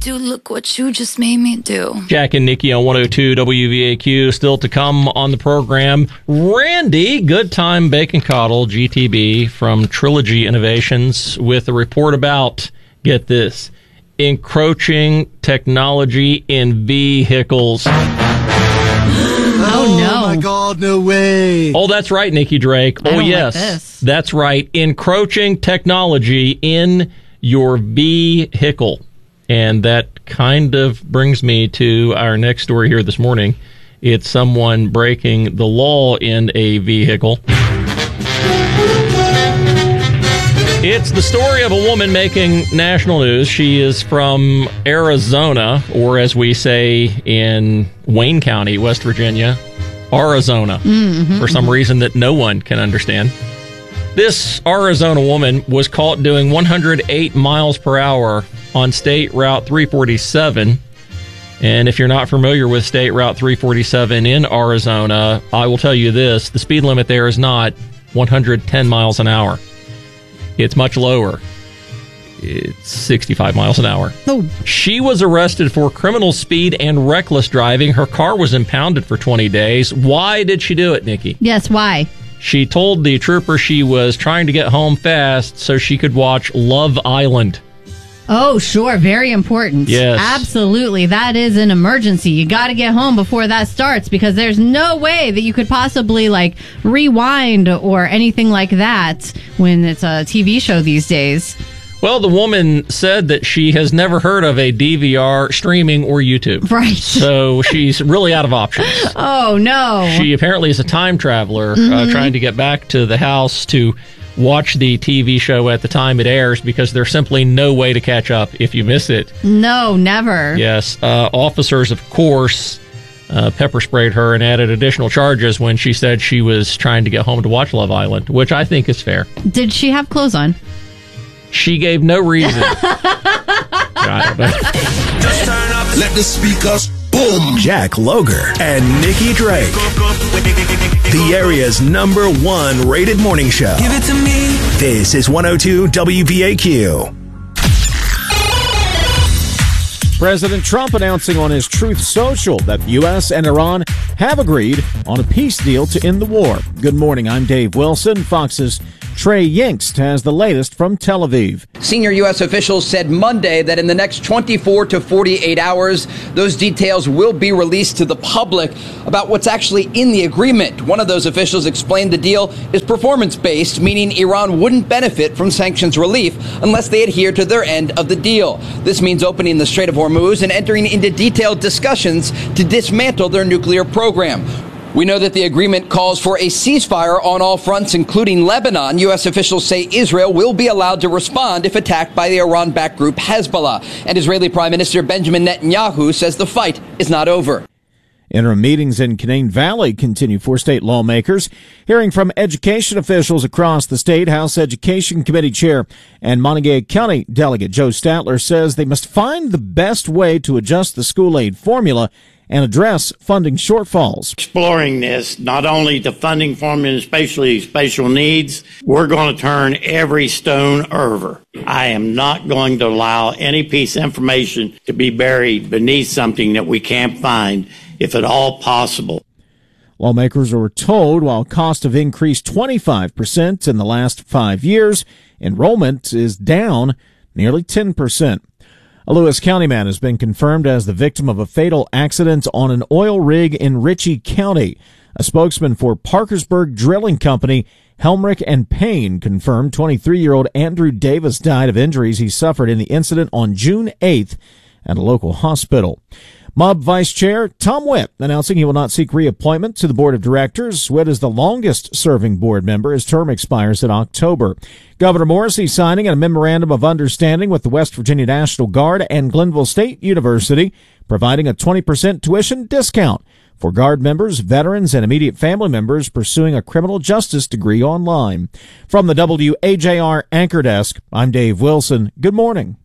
do. Look what you just made me do. Jack and Nikki on 102 WVAQ. Still to come on the program, Randy Good Time Bacon Coddle, GTB, from Trilogy Innovations, with a report about, get this, encroaching technology in vehicles. Oh, no. Oh, my God, no way. Oh, that's right, Nikki Drake. Oh, yes. Like this. That's right. Encroaching technology in your vehicle. And that kind of brings me to our next story here this morning. It's someone breaking the law in a vehicle. It's the story of a woman making national news. She is from Arizona, or as we say in Wayne County, West Virginia, Arizona, for some reason that no one can understand. This Arizona woman was caught doing 108 miles per hour on State Route 347. And if you're not familiar with State Route 347 in Arizona, I will tell you this, the speed limit there is not 110 miles an hour. It's much lower. It's 65 miles an hour. Oh. She was arrested for criminal speed and reckless driving. Her car was impounded for 20 days. Why did she do it, Nikki? Yes, why? She told the trooper she was trying to get home fast so she could watch Love Island. Oh, sure. Very important. Yes. Absolutely. That is an emergency. You got to get home before that starts because there's no way that you could possibly rewind or anything like that when it's a TV show these days. Well, the woman said that she has never heard of a DVR, streaming, or YouTube. Right. So she's really out of options. Oh, no. She apparently is a time traveler trying to get back to the house to watch the TV show at the time it airs because there's simply no way to catch up if you miss it. No, never. Yes. Officers, of course, pepper sprayed her and added additional charges when she said she was trying to get home to watch Love Island, which I think is fair. Did she have clothes on? She gave no reason. Just turn up. Let the speakers boom. Jack Loger and Nikki Drake. The area's #1 rated morning show. Give it to me. This is 102 WVAQ. President Trump announcing on his Truth Social that the U.S. and Iran have agreed on a peace deal to end the war. Good morning, I'm Dave Wilson. Fox's Trey Yingst has the latest from Tel Aviv. Senior U.S. officials said Monday that in the next 24 to 48 hours, those details will be released to the public about what's actually in the agreement. One of those officials explained the deal is performance-based, meaning Iran wouldn't benefit from sanctions relief unless they adhere to their end of the deal. This means opening the Strait of Hormuz and entering into detailed discussions to dismantle their nuclear program. We know that the agreement calls for a ceasefire on all fronts, including Lebanon. U.S. officials say Israel will be allowed to respond if attacked by the Iran-backed group Hezbollah. And Israeli Prime Minister Benjamin Netanyahu says the fight is not over. Interim meetings in Canaan Valley continue for state lawmakers. Hearing from education officials across the state, House Education Committee Chair and Montague County Delegate Joe Statler says they must find the best way to adjust the school aid formula and address funding shortfalls. Exploring this, not only the funding formula, especially special needs, we're going to turn every stone over. I am not going to allow any piece of information to be buried beneath something that we can't find, if at all possible. Lawmakers were told while costs have increased 25% in the last 5 years, enrollment is down nearly 10%. A Lewis County man has been confirmed as the victim of a fatal accident on an oil rig in Ritchie County. A spokesman for Parkersburg Drilling Company, Helmrich and Payne, confirmed 23-year-old Andrew Davis died of injuries he suffered in the incident on June 8th at a local hospital. MUB Vice Chair Tom Witt announcing he will not seek reappointment to the Board of Directors. Witt is the longest-serving board member. His term expires in October. Governor Morrisey signing a memorandum of understanding with the West Virginia National Guard and Glenville State University, providing a 20% tuition discount for Guard members, veterans, and immediate family members pursuing a criminal justice degree online. From the WAJR Anchor Desk, I'm Dave Wilson. Good morning.